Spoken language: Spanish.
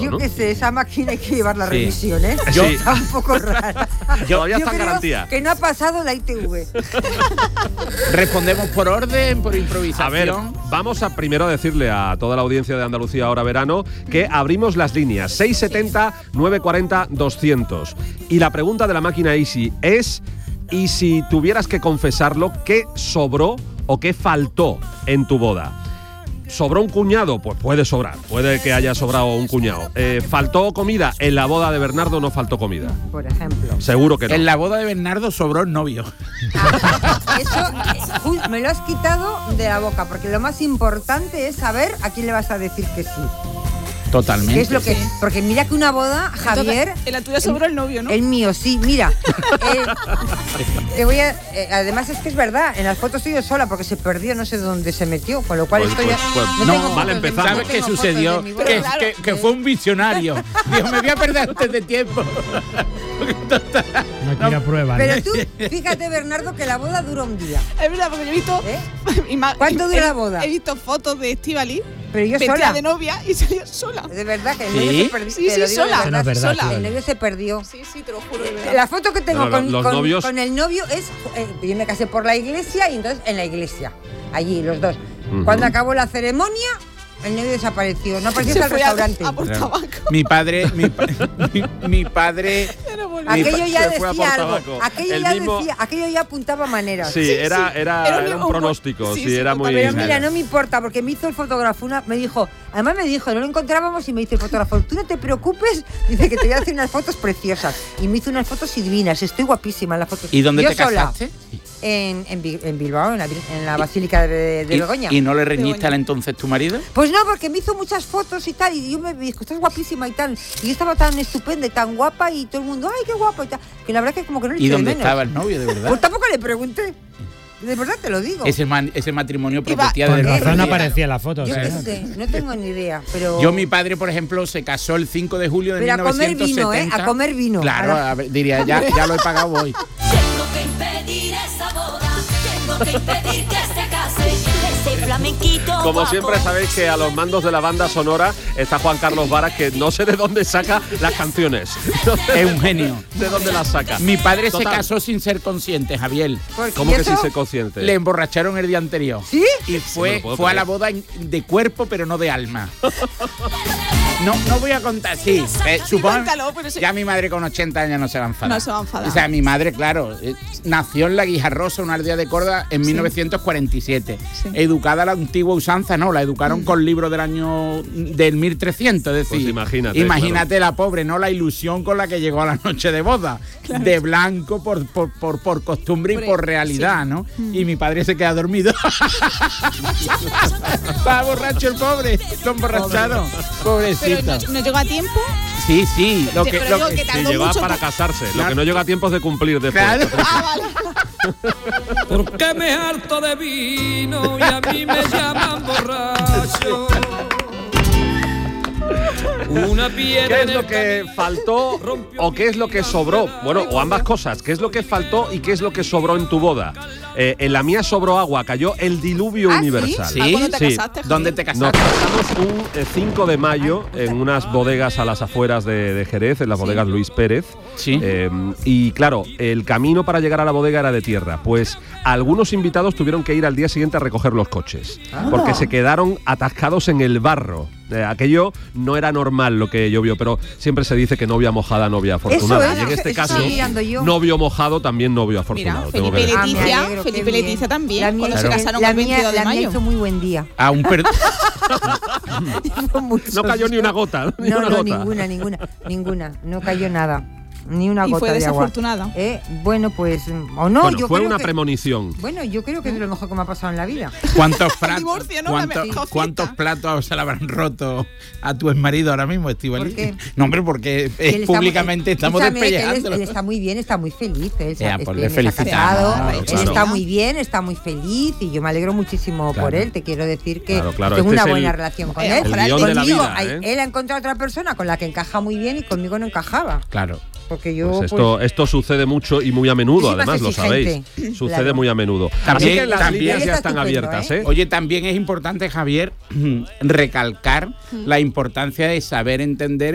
¿no? Yo qué sé, esa máquina hay que llevar la revisión, ¿eh? Sí. Está un poco rara. Todavía está en creo garantía. que no ha pasado la ITV. Respondemos por orden, por improvisación. A ver, vamos a primero decirle a toda la audiencia de Andalucía Ahora Verano que abrimos las líneas 670 940 200. Y la pregunta de la máquina Easy es: ¿y si tuvieras que confesarlo, qué sobró o qué faltó en tu boda? ¿Sobró un cuñado? Pues puede sobrar, puede que haya sobrado un cuñado. ¿Faltó comida? En la boda de Bernardo no faltó comida. Por ejemplo. Seguro que no. En la boda de Bernardo sobró el novio. Eso me lo has quitado de la boca, porque lo más importante es saber a quién le vas a decir que sí. Totalmente. ¿Qué es lo que? Porque mira que una boda, Javier. En la tuya sobró el novio, ¿no? El mío, sí, mira. Te voy a. Además es que es verdad, en las fotos estoy yo sola porque se perdió, no sé dónde se metió, con lo cual Pues, estoy. no, mal empezamos. ¿Sabes qué sucedió? Que fue un visionario. Dijo, me voy a perder antes de tiempo. No quiero pruebas. Pero tú, fíjate, Bernardo, que la boda dura un día. Es verdad, porque yo he visto. ¿Cuánto dura la boda? He visto fotos de Estíbaliz. Pero yo vestida sola. de novia y salió sola. De verdad que el ¿Sí? novio se perdió. Sí, te lo sí, digo de sola. Eso no es verdad, sola. El novio se perdió. Sí, te lo juro, de verdad. La foto que tengo No, los novios- con el novio es. Yo me casé por la iglesia y entonces en la iglesia. Allí, los dos. Cuando acabó la ceremonia, el novio desapareció. No apareció Se hasta el fue restaurante. a por tabaco. Mi padre. Aquello ya se fue a decía por algo. tabaco. Aquello ya apuntaba maneras. Sí, era un un pronóstico, sí, sí, sí, era muy... Pero mira, no me importa, porque me hizo el fotógrafo además me dijo, no lo encontrábamos y me dice el fotógrafo, tú no te preocupes, dice que te voy a hacer unas fotos preciosas. Y me hizo unas fotos divinas, estoy guapísima en las fotos. ¿Y dónde Yo te sola, casaste? En Bilbao, en la Basílica de Begoña. ¿Y no le reñiste al entonces tu marido? Pues no, porque me hizo muchas fotos y tal, y yo me dijo, estás guapísima y tal. Y yo estaba tan estupenda y tan guapa, y todo el mundo, ay, qué guapa y tal. Que la verdad que como que no le ¿Y eché de dónde menos. estaba el novio, de verdad? Pues tampoco le pregunté. De verdad te lo digo. Ese matrimonio prometía Con de razón verdad. aparecía en la foto. Yo ¿sí? qué sé, no tengo ni idea, pero... Yo, mi padre, por ejemplo, se casó el 5 de julio de Pero a comer 1970. vino, a comer vino. Claro, a ver, diría, ya lo he pagado hoy. Tengo que impedir esa boda, tengo que impedir que se case ese flamenquito. Como guapo. siempre sabéis que a los mandos de la banda sonora está Juan Carlos Varas, que no sé de dónde saca las canciones. Es un genio. ¿De dónde las saca? Mi padre se Total. casó sin ser consciente, Javier. ¿Cómo que sí se consciente? Le emborracharon el día anterior. ¿Sí? Y me fue lo puedo a la creer. boda de cuerpo, pero no de alma. No voy a contar, sí. Supongo, cuéntalo, pero ya mi madre con 80 años no se va a enfadar. No se va a enfadar. O sea, mi madre, claro, nació en La Guijarrosa, una aldea de Córdoba, en 1947. Sí. Educada a la antigua usanza, no, la educaron con libros del 1300, es decir, Pues imagínate, la pobre, ¿no? La ilusión con la que llegó a la noche de boda. Claro. De blanco por costumbre y Hombre, por realidad, sí. ¿no? Y mi padre se queda dormido. Estaba borracho el pobre, está emborrachado. Pobrecito. Pero no llegó a tiempo. Sí. Pero digo que Sí, tardó llegó mucho. para casarse. Lo Claro. que no llega a tiempo es de cumplir después. Claro. Porque me harto de vino y a mí me llaman borracho. Una piedra ¿Qué es en lo el que camino faltó o qué es lo que sobró? Bueno, o ambas cosas. ¿Qué es lo que faltó y qué es lo que sobró en tu boda? En la mía sobró agua, cayó el diluvio ¿Ah, universal. sí? ¿Cuándo te Sí. casaste, Javier? ¿Dónde te Nos casaste? casamos un 5 de mayo en unas bodegas a las afueras de Jerez, en las bodegas Luis Pérez. Sí. Y claro, el camino para llegar a la bodega era de tierra. Pues algunos invitados tuvieron que ir al día siguiente a recoger los coches, porque se quedaron atascados en el barro. Aquello no era normal lo que llovió, pero siempre se dice que novia mojada, novia afortunada. Eso Y en este eso caso, estoy mirando yo. novio mojado, también novio afortunado. Mira, tengo que Felipe decir. Leticia, me alegro, qué Felipe bien. Leticia también, La mía- cuando se Claro. casaron la el 22 de mía mayo. hizo muy buen día. A un No cayó ni una gota. Ni No, una no, gota. ninguna. No cayó nada. Ni una Y gota fue de agua. desafortunada. Bueno, pues, o no, Bueno, yo fue creo una que, premonición. Bueno, yo creo que es lo mejor que me ha pasado en la vida. ¿Cuántos divorcio, ¿no? La mejor fiesta. ¿Cuántos platos se le habrán roto a tu exmarido ahora mismo, Estíbaliz? ¿Por qué? No, hombre, porque Que él está públicamente estamos escúchame, que despellejándolo. Él está muy bien, está muy feliz. Él Ya, se- pues él le se ha felicitamos, casado, claro, él claro. está muy bien, está muy feliz y yo me alegro muchísimo Claro. por él. Te quiero decir que Claro, tengo este una es buena el- relación con el él. guión de la Conmigo, vida, ¿eh? él ha encontrado otra persona con la que encaja muy bien y conmigo no encajaba. Claro. Porque yo. Pues pues, esto sucede mucho y muy a menudo, Yo soy más además, lo sabéis. exigente. Sucede Claro. muy a menudo. También- Así que las también- líneas ya Está están estupendo, abiertas, ¿eh? ¿eh? Oye, también es importante, Javier, recalcar la importancia de saber entender